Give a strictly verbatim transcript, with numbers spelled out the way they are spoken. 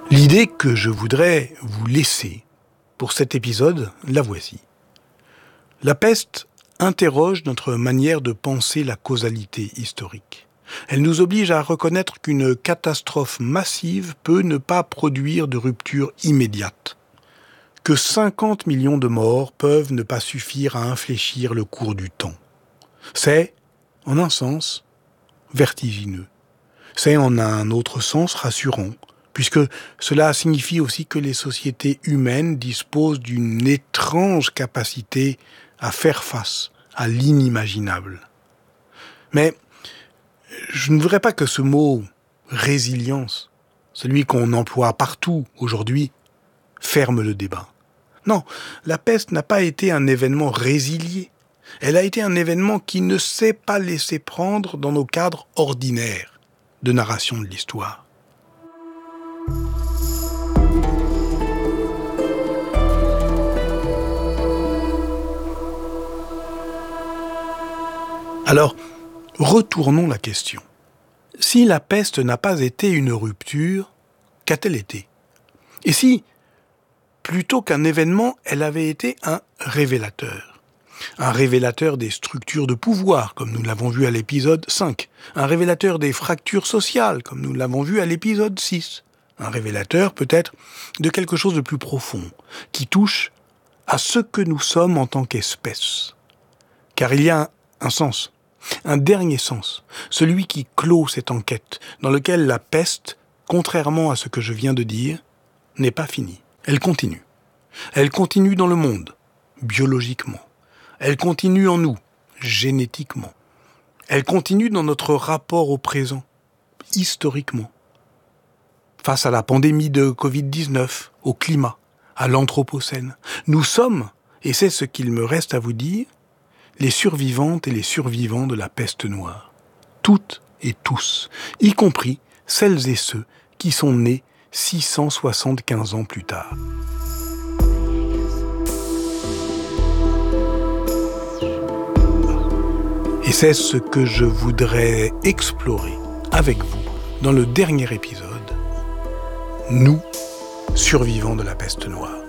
L'idée que je voudrais vous laisser pour cet épisode, la voici. La peste interroge notre manière de penser la causalité historique. Elle nous oblige à reconnaître qu'une catastrophe massive peut ne pas produire de rupture immédiate, que cinquante millions de morts peuvent ne pas suffire à infléchir le cours du temps. C'est, en un sens, vertigineux. C'est en un autre sens rassurant, puisque cela signifie aussi que les sociétés humaines disposent d'une étrange capacité à faire face à l'inimaginable. Mais je ne voudrais pas que ce mot « résilience », celui qu'on emploie partout aujourd'hui, ferme le débat. Non, la peste n'a pas été un événement résilié. Elle a été un événement qui ne s'est pas laissé prendre dans nos cadres ordinaires de narration de l'histoire. Alors, retournons la question. Si la peste n'a pas été une rupture, qu'a-t-elle été ? Et si, plutôt qu'un événement, elle avait été un révélateur ? Un révélateur des structures de pouvoir, comme nous l'avons vu à l'épisode cinq. Un révélateur des fractures sociales, comme nous l'avons vu à l'épisode six. Un révélateur, peut-être, de quelque chose de plus profond, qui touche à ce que nous sommes en tant qu'espèce. Car il y a un, un sens, un dernier sens, celui qui clôt cette enquête, dans lequel la peste, contrairement à ce que je viens de dire, n'est pas finie. Elle continue. Elle continue dans le monde, biologiquement. Elle continue en nous, génétiquement. Elle continue dans notre rapport au présent, historiquement. Face à la pandémie de covid dix-neuf, au climat, à l'anthropocène, nous sommes, et c'est ce qu'il me reste à vous dire, les survivantes et les survivants de la peste noire. Toutes et tous, y compris celles et ceux qui sont nés six cent soixante-quinze ans plus tard. Et c'est ce que je voudrais explorer avec vous dans le dernier épisode, nous, survivants de la peste noire.